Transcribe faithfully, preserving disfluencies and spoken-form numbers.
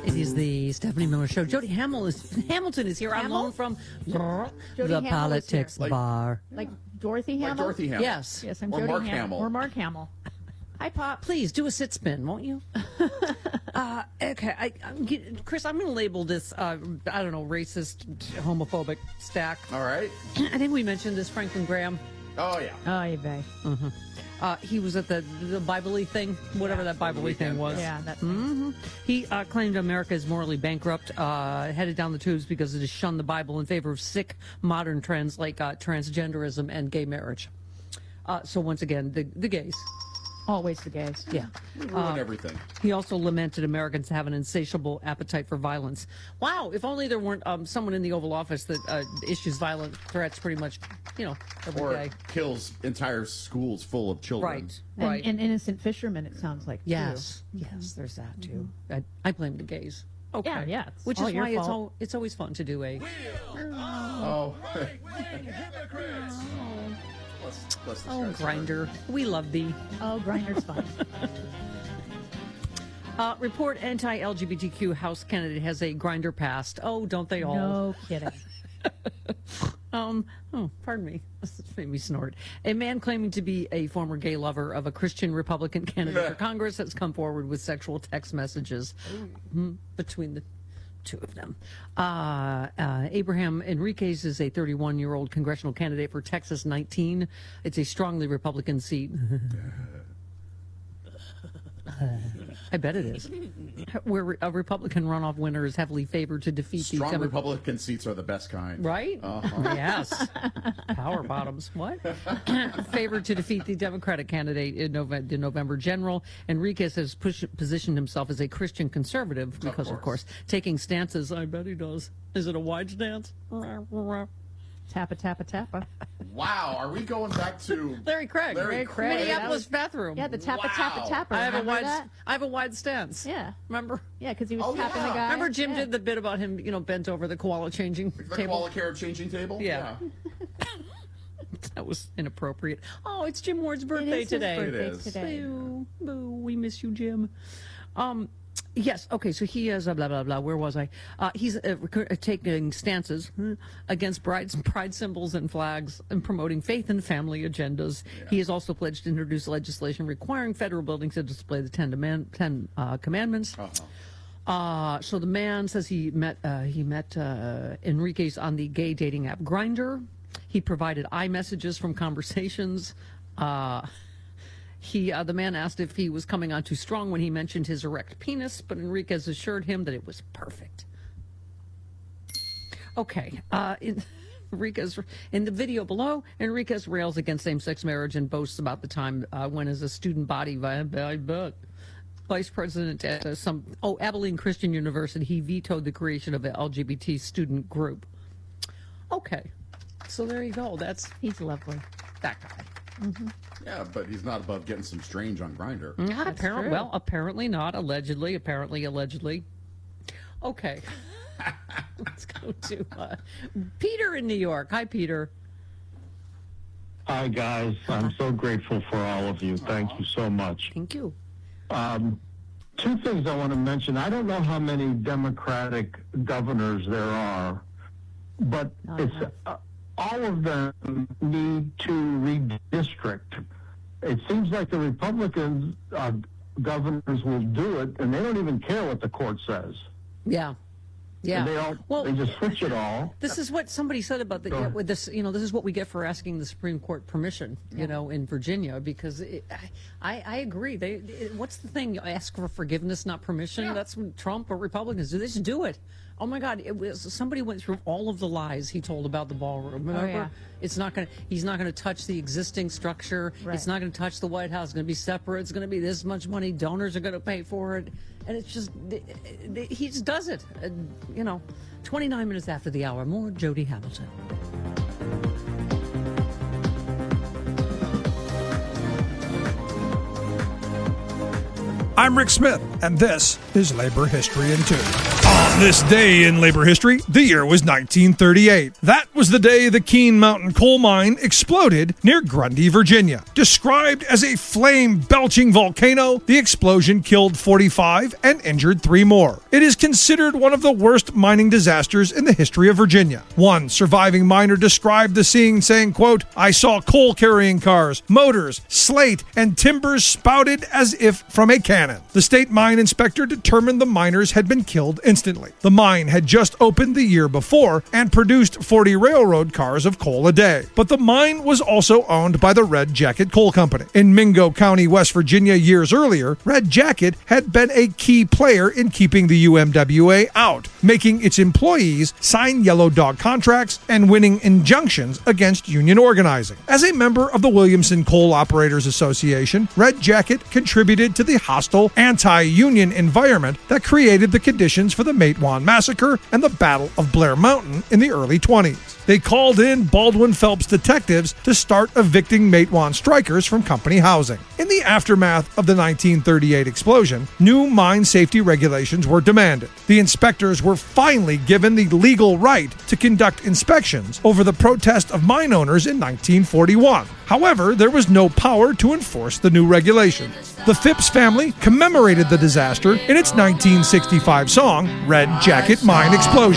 It is the Stephanie Miller Show. Jody Hamill is, Hamilton is here on loan from the Hamill Politics like, Bar. Like Dorothy Hamill? Like Dorothy Hamill. Yes. Yes, I'm or Jody Mark Hamill. Hamill. Or Mark Hamill. Hi, Pop. Please do a sit spin, won't you? uh, okay, I, I'm, get- Chris, I'm going to label this, uh, I don't know, racist, homophobic stack. All right. I think we mentioned this, Franklin Graham. Oh, yeah. Oh, you bet. Mm-hmm. Uh, he was at the the Bible-y thing, whatever Yeah. that Bible-y thing was. Yeah, that's Mm-hmm. He uh, claimed America is morally bankrupt, uh, headed down the tubes because it has shunned the Bible in favor of sick modern trends like uh, transgenderism and gay marriage. Uh, so once again, the the gays. always the gays. Yeah. We ruin everything. He also lamented Americans have an insatiable appetite for violence. Wow, if only there weren't um, someone in the Oval Office that uh, issues violent threats pretty much, you know, every Or day. kills entire schools full of children. Right, And, right. and innocent fishermen, it sounds like. too. Yes, yes, there's that too. I, I blame the gays. Okay. Yeah, yeah, it's Which all is your why it's fault. all it's always fun to do a. Oh. Bless- bless this Oh, guy's Grinder, we love thee. Oh, Grinder's fun. Uh, report anti-L G B T Q House candidate has a Grinder past. Oh, don't they all? No kidding. Um, oh, pardon me. This made me snort. A man claiming to be a former gay lover of a Christian Republican candidate for Congress has come forward with sexual text messages mm, between the two of them. Uh, uh, Abraham Enriquez is a thirty-one-year-old congressional candidate for Texas nineteen. It's a strongly Republican seat. I bet it is. Where a Republican runoff winner is heavily favored to defeat the Strong Demo- Republican seats are the best kind. Right? Uh-huh. Yes. Power bottoms. What? Favored to defeat the Democratic candidate in November, the November general. Enriquez has push, positioned himself as a Christian conservative because, of course. course. taking stances. I bet he does. Is it a wide stance? Tappa, tappa, tappa. Wow, are we going back to Larry Craig. Larry Craig. Minneapolis bathroom. Yeah, the tappa, Wow. tappa, tappa. I have a Remember wide. that? I have a wide stance. Yeah. Remember? Yeah, because he was Oh, tapping yeah. the guy. Remember Jim yeah. did the bit about him, you know, bent over the koala changing the table. koala care changing table? Yeah. That was inappropriate. Oh, it's Jim Ward's birthday It is his today. birthday It is. today. Boo, boo, we miss you, Jim. Um, yes, okay, so he is, uh, blah, blah, blah, where was I? Uh, he's uh, rec- uh, taking stances hmm, against brides, pride symbols and flags and promoting faith and family agendas. He has also pledged to introduce legislation requiring federal buildings to display the Ten, demand, ten uh, Commandments. Uh-huh. Uh, so the man says he met uh, he met uh, Enriquez on the gay dating app Grindr. He provided iMessages from conversations. Uh, he uh, the man asked if he was coming on too strong when he mentioned his erect penis, but Enriquez assured him that it was perfect. Okay. Uh, in, Enriquez, in the video below, Enriquez rails against same-sex marriage and boasts about the time uh, when, as a student body, vi- vi- vice president at uh, some oh Abilene Christian University, he vetoed the creation of an L G B T student group. Okay, so there you go. That's He's lovely. that guy. Yeah, but he's not above getting some strange on Grindr. Not That's apparently. true. Well, apparently not. Allegedly. Apparently. Allegedly. Okay. Let's go to uh, Peter in New York. Hi, Peter. Hi, guys. I'm so grateful for all of you. Thank you so much. Thank you. Um, two things I want to mention. I don't know how many Democratic governors there are, but Not it's enough. uh, all of them need to redistrict. It seems like the Republican uh, governors will do it, and they don't even care what the court says. Yeah. Yeah. And they all well, they just switch it all. this is what somebody said about the yeah, with this. You know, this is what we get for asking the Supreme Court permission. You know, in Virginia, because it, I, I agree. They, it, what's the thing? You ask for forgiveness, not permission. That's what Trump or Republicans do. They just do it. Oh my God! It was somebody went through all of the lies he told about the ballroom. Remember, yeah. it's not going to. He's not going to touch the existing structure. Right. It's not going to touch the White House. It's going to be separate. It's going to be this much money. Donors are going to pay for it, and it's just he just does it. And, you know, twenty-nine minutes after the hour. More Jody Hamilton. I'm Rick Smith, and this is Labor History in Two. On this day in labor history, the year was nineteen thirty-eight. That was the day the Keene Mountain coal mine exploded near Grundy, Virginia. Described as a flame-belching volcano, the explosion killed forty-five and injured three more. It is considered one of the worst mining disasters in the history of Virginia. One surviving miner described the scene saying, quote, "I saw coal-carrying cars, motors, slate, and timbers spouted as if from a cannon." The state mine inspector determined the miners had been killed instantly. The mine had just opened the year before and produced forty railroad cars of coal a day. But the mine was also owned by the Red Jacket Coal Company. In Mingo County, West Virginia, years earlier, Red Jacket had been a key player in keeping the U M W A out, making its employees sign yellow dog contracts and winning injunctions against union organizing. As a member of the Williamson Coal Operators Association, Red Jacket contributed to the hostile anti-union environment that created the conditions for the Matewan Massacre and the Battle of Blair Mountain in the early twenties. They called in Baldwin Phelps detectives to start evicting Matewan strikers from company housing. In the aftermath of the nineteen thirty-eight explosion, new mine safety regulations were demanded. The inspectors were finally given the legal right to conduct inspections over the protest of mine owners in nineteen forty-one. However, there was no power to enforce the new regulations. The Phipps family commemorated the disaster in its nineteen sixty-five song, Red Jacket Mine Explosion.